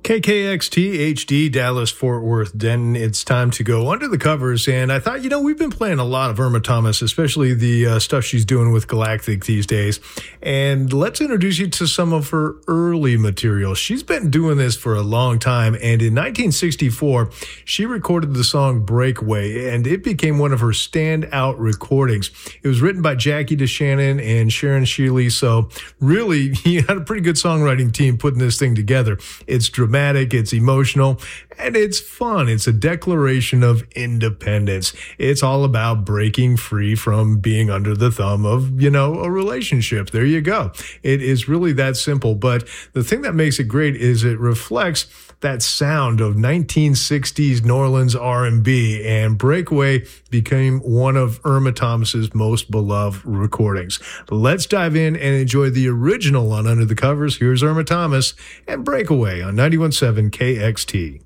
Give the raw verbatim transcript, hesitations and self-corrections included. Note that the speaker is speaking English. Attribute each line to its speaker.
Speaker 1: K K X T H D, Dallas, Fort Worth, Denton. It's time to go under the covers. And I thought, you know, we've been playing a lot of Irma Thomas, especially the uh, stuff she's doing with Galactic these days. And let's introduce you to some of her early material. She's been doing this for a long time. And in nineteen sixty-four, she recorded the song Breakaway, and it became one of her standout recordings. It was written by Jackie DeShannon and Sharon Shealy. So really, you had a pretty good songwriting team putting this thing together. It's dramatic. It's emotional, and it's fun. It's a declaration of independence. It's all about breaking free from being under the thumb of, you know, a relationship. There you go. It is really that simple. But the thing that makes it great is it reflects that sound of nineteen sixties New Orleans R and B, and Breakaway became one of Irma Thomas's most beloved recordings. Let's dive in and enjoy the original on Under the Covers. Here's Irma Thomas and Breakaway on ninety-one point seven K X T.